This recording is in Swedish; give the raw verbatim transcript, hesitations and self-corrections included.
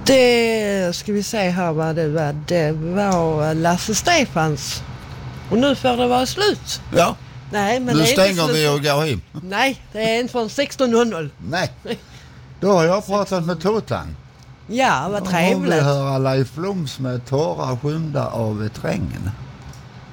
Det ska vi se här vad det var. Det var Lasse Stefans. Och nu får det vara slut. Ja. Nej, men nu det är stänger vi och går hem. Nej, det är en från sexton hundra. Nej. Då har jag pratat med Tåtang. Ja, vad trevligt. Om vi höra Leif Bloms med Tårar skymda av trängen.